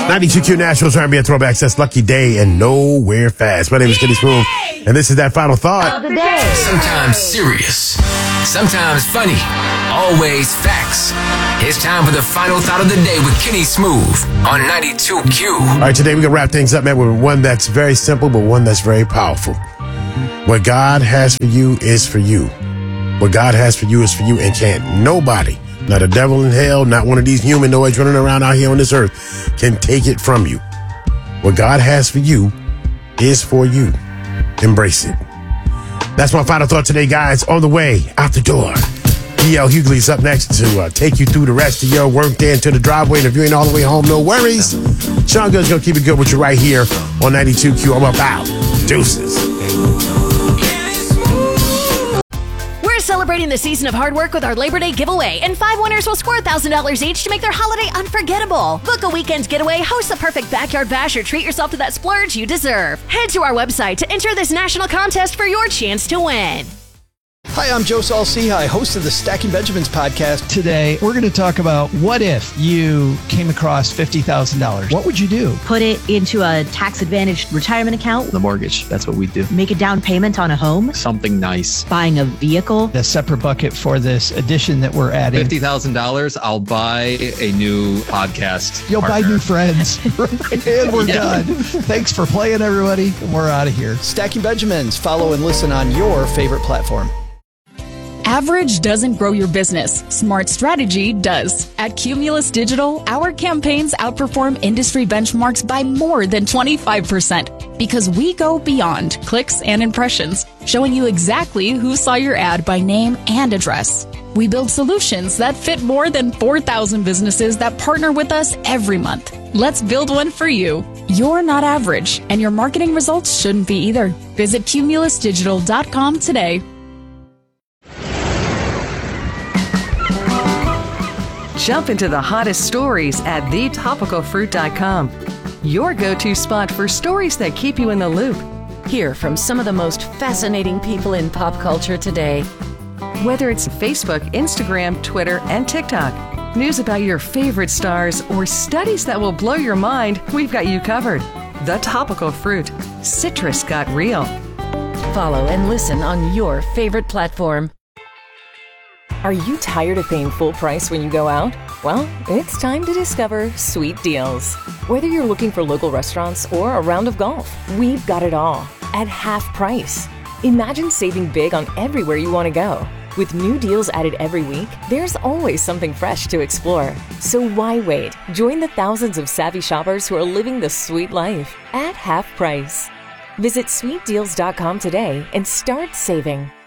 92Q Nationals R&B and Throwbacks. That's Lucky Day and Nowhere Fast. My name is Kenny Smooth, and this is that final thought of the day. Sometimes serious, sometimes funny, always facts. It's time for the final thought of the day with Kenny Smooth on 92Q. All right, today we're going to wrap things up, man, with one that's very simple, but one that's very powerful. What God has for you is for you. What God has for you is for you, and can't nobody, not a devil in hell, not one of these humanoids running around out here on this earth, can take it from you. What God has for you is for you. Embrace it. That's my final thought today, guys. On the way out the door, D.L. Hughley's up next to take you through the rest of your work day into the driveway. And if you ain't all the way home, no worries. Sean Good's going to keep it good with you right here on 92Q. I'm about deuces. We're celebrating the season of hard work with our Labor Day giveaway, and 5 winners will score $1,000 each to make their holiday unforgettable. Book a weekend getaway, host a perfect backyard bash, or treat yourself to that splurge you deserve. Head to our website to enter this national contest for your chance to win. Hi, I'm Joe Saul-Sehy, host of the Stacking Benjamins podcast. Today, we're going to talk about what if you came across $50,000? What would you do? Put it into a tax-advantaged retirement account. The mortgage, that's what we do. Make a down payment on a home. Something nice. Buying a vehicle. A separate bucket for this addition that we're adding. $50,000, I'll buy a new podcast. You'll partner. buy new friends. And we're done. Thanks for playing, everybody. We're out of here. Stacking Benjamins. Follow and listen on your favorite platform. Average doesn't grow your business. Smart strategy does. At Cumulus Digital, our campaigns outperform industry benchmarks by more than 25% because we go beyond clicks and impressions, showing you exactly who saw your ad by name and address. We build solutions that fit more than 4,000 businesses that partner with us every month. Let's build one for you. You're not average, and your marketing results shouldn't be either. Visit cumulusdigital.com today. Jump into the hottest stories at thetopicalfruit.com. Your go-to spot for stories that keep you in the loop. Hear from some of the most fascinating people in pop culture today. Whether it's Facebook, Instagram, Twitter, and TikTok, news about your favorite stars, or studies that will blow your mind, we've got you covered. The Topical Fruit. Citrus got real. Follow and listen on your favorite platform. Are you tired of paying full price when you go out? Well, it's time to discover Sweet Deals. Whether you're looking for local restaurants or a round of golf, we've got it all at half price. Imagine saving big on everywhere you want to go. With new deals added every week, there's always something fresh to explore. So why wait? Join the thousands of savvy shoppers who are living the sweet life at half price. Visit sweetdeals.com today and start saving.